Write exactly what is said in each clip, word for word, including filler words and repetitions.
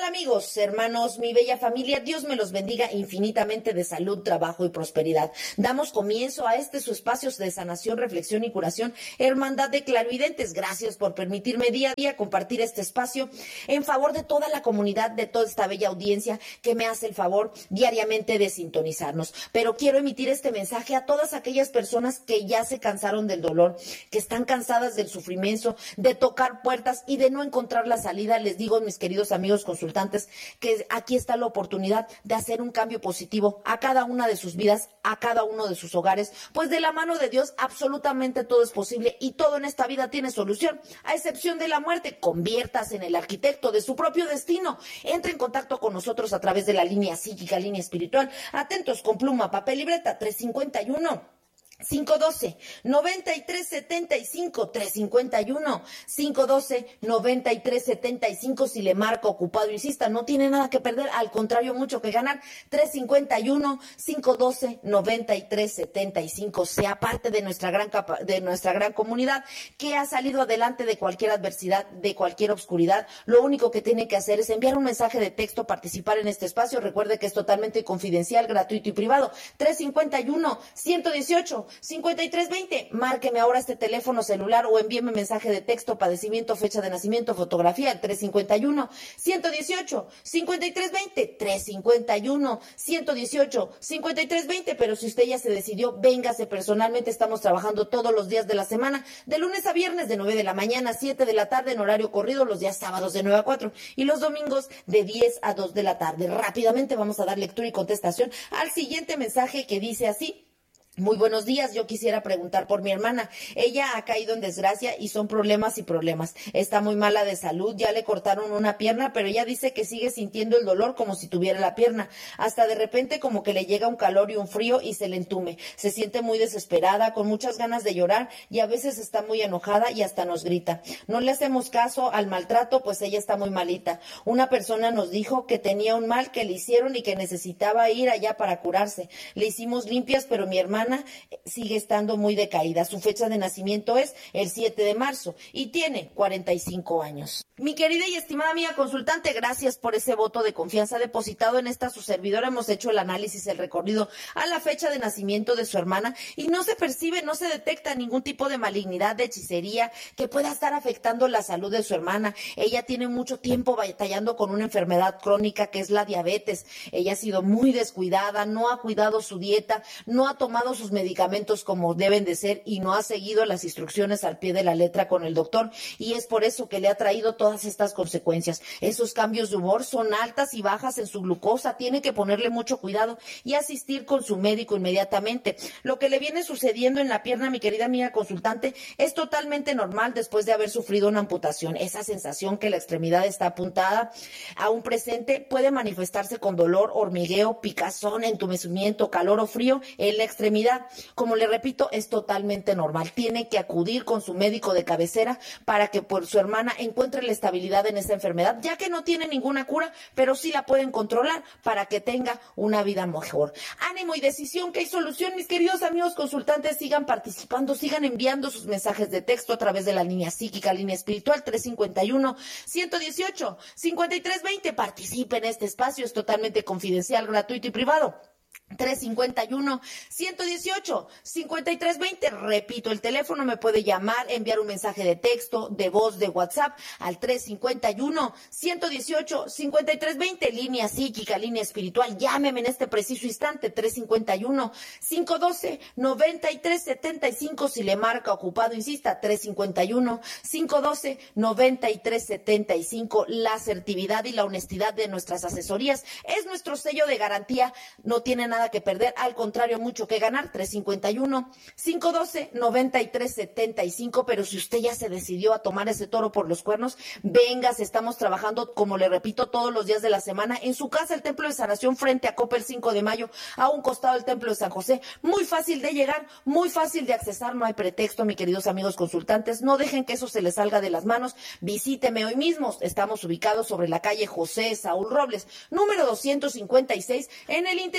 amigos, hermanos, mi bella familia? Dios me los bendiga infinitamente de salud, trabajo y prosperidad. Damos comienzo a este su espacio de sanación, reflexión y curación, Hermandad de Clarividentes. Gracias por permitirme día a día compartir este espacio en favor de toda la comunidad, de toda esta bella audiencia que me hace el favor diariamente de sintonizarnos. Pero quiero emitir este mensaje a todas aquellas personas que ya se cansaron del dolor, que están cansadas del sufrimiento, de tocar puertas y de no encontrar la salida. Les digo, mis queridos amigos consultantes, que aquí está la oportunidad de hacer un cambio positivo a cada una de sus vidas, a cada uno de sus hogares, pues de la mano de Dios absolutamente todo es posible y todo en esta vida tiene solución, a excepción de la muerte. Conviértase en el arquitecto de su propio destino. Entre en contacto con nosotros a través de la línea psíquica, línea espiritual. Atentos con pluma, papel y libreta. tres cinco uno cinco uno dos, nueve tres siete cinco, tres cinco uno, cinco uno dos, nueve tres siete cinco. Si le marca ocupado, insista, no tiene nada que perder, al contrario, mucho que ganar. Tres cinco uno, cinco uno dos, nueve tres siete cinco. Sea parte de nuestra gran capa- de nuestra gran comunidad que ha salido adelante de cualquier adversidad, de cualquier obscuridad. Lo único que tiene que hacer es enviar un mensaje de texto, participar en este espacio. Recuerde que es totalmente confidencial, gratuito y privado. tres cinco uno, uno uno ocho, cincuenta y tres veinte. Márqueme ahora este teléfono celular o envíeme mensaje de texto, padecimiento, fecha de nacimiento, fotografía al tres cinco uno, uno uno ocho, cincuenta y tres veinte. tres cinco uno, uno uno ocho, cincuenta y tres veinte. Pero si usted ya se decidió, véngase personalmente. Estamos trabajando todos los días de la semana, de lunes a viernes, de nueve de la mañana a siete de la tarde en horario corrido, los días sábados de nueve a cuatro y los domingos de diez a dos de la tarde. Rápidamente vamos a dar lectura y contestación al siguiente mensaje que dice así. Muy buenos días, yo quisiera preguntar por mi hermana. Ella ha caído en desgracia y son problemas y problemas. Está muy mala de salud, ya le cortaron una pierna, pero ella dice que sigue sintiendo el dolor como si tuviera la pierna. Hasta de repente como que le llega un calor y un frío y se le entume. Se siente muy desesperada, con muchas ganas de llorar y a veces está muy enojada y hasta nos grita. No le hacemos caso al maltrato, pues ella está muy malita. Una persona nos dijo que tenía un mal que le hicieron y que necesitaba ir allá para curarse. Le hicimos limpias, pero mi hermana sigue estando muy decaída. Su fecha de nacimiento es el siete de marzo y tiene cuarenta y cinco años. Mi querida y estimada amiga consultante, gracias por ese voto de confianza depositado en esta su servidora. Hemos hecho el análisis, el recorrido a la fecha de nacimiento de su hermana y no se percibe, no se detecta ningún tipo de malignidad, de hechicería que pueda estar afectando la salud de su hermana. Ella tiene mucho tiempo batallando con una enfermedad crónica que es la diabetes. Ella ha sido muy descuidada, no ha cuidado su dieta, no ha tomado sus medicamentos como deben de ser y no ha seguido las instrucciones al pie de la letra con el doctor, y es por eso que le ha traído todas estas consecuencias. Esos cambios de humor son altas y bajas en su glucosa, tiene que ponerle mucho cuidado y asistir con su médico inmediatamente. Lo que le viene sucediendo en la pierna, mi querida amiga consultante, es totalmente normal después de haber sufrido una amputación. Esa sensación que la extremidad está apuntada a un presente puede manifestarse con dolor, hormigueo, picazón, entumecimiento, calor o frío en la extremidad. Como le repito, es totalmente normal. Tiene que acudir con su médico de cabecera para que por su hermana encuentre la estabilidad en esa enfermedad, ya que no tiene ninguna cura, pero sí la pueden controlar para que tenga una vida mejor. Ánimo y decisión, que hay solución, mis queridos amigos consultantes. Sigan participando, sigan enviando sus mensajes de texto a través de la línea psíquica, línea espiritual tres cinco uno, uno uno ocho, cincuenta y tres veinte. Participe en este espacio, es totalmente confidencial, gratuito y privado. tres cinco uno, uno uno ocho, cincuenta y tres veinte. Repito, el teléfono me puede llamar, enviar un mensaje de texto, de voz, de WhatsApp al tres cinco uno, uno uno ocho, cincuenta y tres veinte. Línea psíquica, línea espiritual. Llámeme en este preciso instante, tres cinco uno, uno cinco uno dos, nueve tres siete cinco. Si le marca ocupado, insista, tres cinco uno, cinco uno dos, nueve tres siete cinco. La asertividad y la honestidad de nuestras asesorías es nuestro sello de garantía. No tiene nada que perder, al contrario, mucho que ganar. Tres cinco uno, cinco uno dos, nueve tres siete cinco. Pero si usted ya se decidió a tomar ese toro por los cuernos, vengas, estamos trabajando, como le repito, todos los días de la semana en su casa, el Templo de Sanación, frente a Coppel cinco de mayo, a un costado del Templo de San José. Muy fácil de llegar, muy fácil de accesar, no hay pretexto, mis queridos amigos consultantes. No dejen que eso se les salga de las manos. Visíteme hoy mismo. Estamos ubicados sobre la calle José Saúl Robles, número doscientos cincuenta y seis, en el interior B,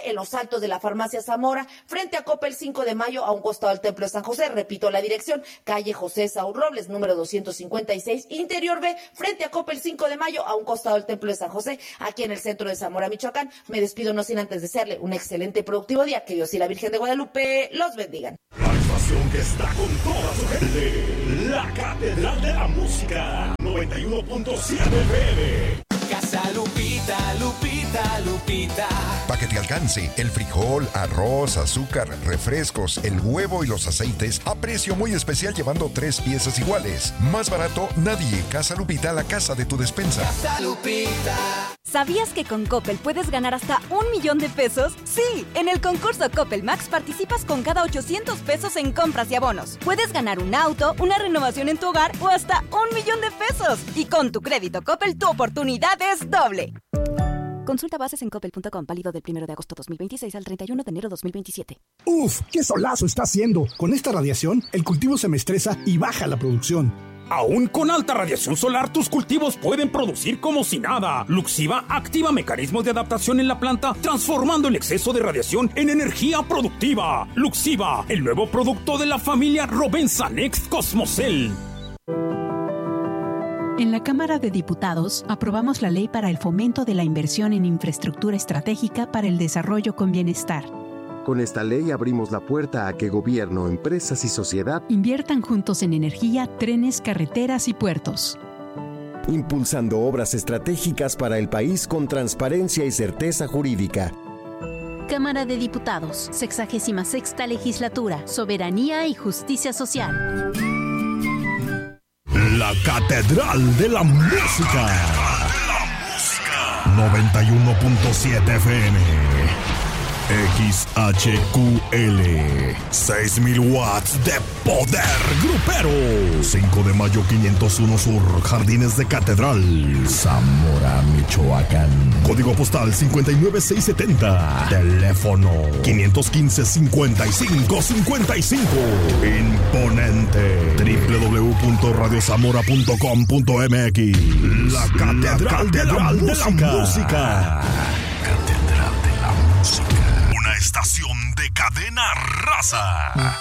en los altos de la farmacia Zamora, frente a Coppel cinco de mayo, a un costado del Templo de San José. Repito la dirección, calle José Saúl Robles, número doscientos cincuenta y seis, interior B, frente a Coppel cinco de mayo, a un costado del Templo de San José, aquí en el centro de Zamora, Michoacán. Me despido no sin antes desearle un excelente y productivo día. Que Dios y la Virgen de Guadalupe los bendigan. La estación que está con toda su gente, la Catedral de la Música, noventa y uno punto siete F M. Casa Lupita, Lupita, Lupita. Para que te alcance el frijol, arroz, azúcar, refrescos, el huevo y los aceites a precio muy especial llevando tres piezas iguales. Más barato nadie. Casa Lupita, la casa de tu despensa. Casa Lupita. ¿Sabías que con Coppel puedes ganar hasta un millón de pesos? Sí, en el concurso Coppel Max participas con cada ochocientos pesos en compras y abonos. Puedes ganar un auto, una renovación en tu hogar o hasta un millón de pesos. Y con tu crédito Coppel, tu oportunidad es doble. Consulta bases en coppel punto com, válido del primero de agosto dos mil veintiséis al treinta y uno de enero dos mil veintisiete. Uf, qué solazo está haciendo. Con esta radiación, el cultivo se me estresa y baja la producción. Aún con alta radiación solar, tus cultivos pueden producir como si nada. Luxiva activa mecanismos de adaptación en la planta, transformando el exceso de radiación en energía productiva. Luxiva, el nuevo producto de la familia Rovensa Next Cosmocel. En la Cámara de Diputados aprobamos la ley para el fomento de la inversión en infraestructura estratégica para el desarrollo con bienestar. Con esta ley abrimos la puerta a que gobierno, empresas y sociedad inviertan juntos en energía, trenes, carreteras y puertos. Impulsando obras estratégicas para el país con transparencia y certeza jurídica. Cámara de Diputados, sexagésima sexta legislatura, soberanía y justicia social. La Catedral de la Música, noventa y uno punto siete F M. X H Q L, seis mil watts de poder grupero. cinco de mayo quinientos uno Sur, Jardines de Catedral, Zamora, Michoacán. Código postal cincuenta y nueve seis setenta. Teléfono quinientos quince cincuenta y cinco cincuenta y cinco. Imponente. doble u doble u doble u punto radio zamora punto com punto m x. La Catedral, La Catedral de, la de, la de la Música. Catedral de la Música. Una estación de Cadena Raza.